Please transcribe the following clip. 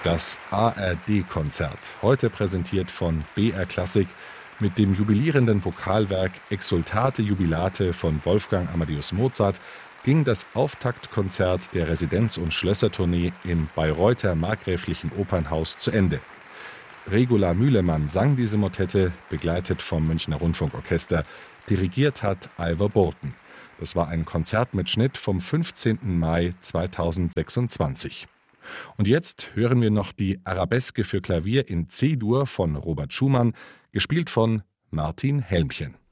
Das ARD-Konzert, heute präsentiert von BR Klassik mit dem jubilierenden Vokalwerk Exsultate Jubilate von Wolfgang Amadeus Mozart, ging das Auftaktkonzert der Residenz- und Schlössertournee im Bayreuther Markgräflichen Opernhaus zu Ende. Regula Mühlemann sang diese Motette, begleitet vom Münchner Rundfunkorchester. Dirigiert hat Ivor Bolton. Das war ein Konzertmitschnitt vom 15. Mai 2026. Und jetzt hören wir noch die Arabeske für Klavier in C-Dur von Robert Schumann, gespielt von Martin Helmchen.